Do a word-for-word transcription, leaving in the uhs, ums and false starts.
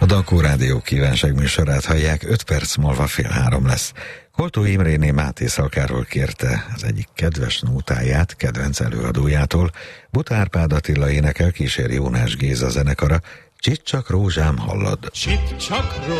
A Dakó Rádió kívánságműsorát hallják, öt perc múlva fél három lesz. Koltó Imréné Máté Szalkáról kérte az egyik kedves nótáját kedvenc előadójától. Buta Árpád Attila énekel, kíséri Jónás Géza zenekara. Csicsak rózsám hallod. Csicsak